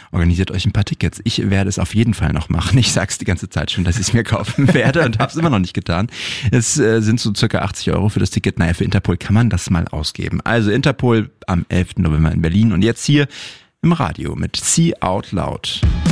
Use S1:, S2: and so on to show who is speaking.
S1: organisiert euch ein paar Tickets. Ich werde es auf jeden Fall noch machen. Ich sag's die ganze Zeit schon, dass ich es mir kaufen werde und habe es immer noch nicht getan. Es sind so circa 80 € für das Ticket. Naja, für Interpol kann man das mal ausgeben. Also Interpol am 11. November in Berlin und jetzt hier im Radio mit See Out Loud.